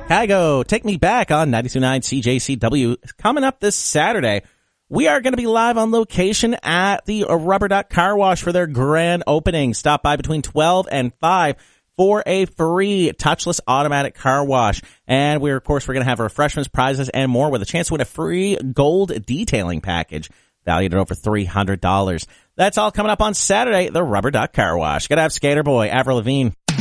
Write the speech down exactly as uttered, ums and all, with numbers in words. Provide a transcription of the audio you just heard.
Chicago. Take Me Back on ninety-two point nine C J C W. Coming up this Saturday, we are going to be live on location at the Rubber Duck Car Wash for their grand opening. Stop by between twelve and five for a free touchless automatic car wash. And we're, of course, we're going to have refreshments, prizes, and more with a chance to win a free gold detailing package valued at over three hundred dollars. That's all coming up on Saturday, the Rubber Duck Car Wash. Gotta have Skater Boy, Avril Lavigne.